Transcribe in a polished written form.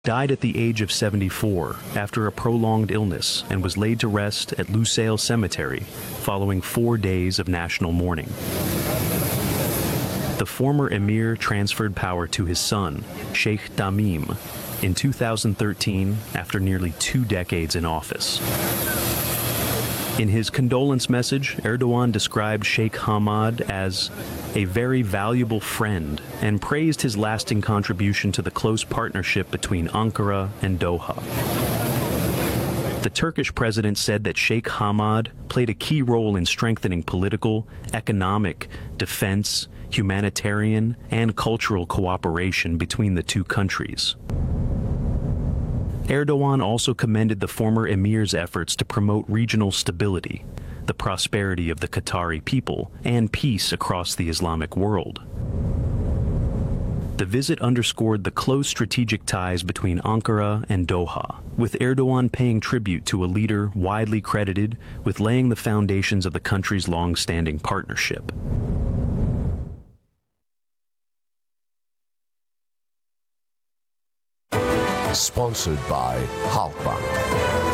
died at the age of 74 after a prolonged illness and was laid to rest at Lusail Cemetery following 4 days of national mourning. The former emir transferred power to his son, Sheikh Tamim, in 2013 after nearly 2 decades in office. In his condolence message, Erdogan described Sheikh Hamad as a very valuable friend and praised his lasting contribution to the close partnership between Ankara and Doha. The Turkish president said that Sheikh Hamad played a key role in strengthening political, economic, defense, humanitarian, and cultural cooperation between the two countries. Erdogan also commended the former emir's efforts to promote regional stability, the prosperity of the Qatari people, and peace across the Islamic world. The visit underscored the close strategic ties between Ankara and Doha, with Erdogan paying tribute to a leader widely credited with laying the foundations of the country's long-standing partnership. Sponsored by Halkbank.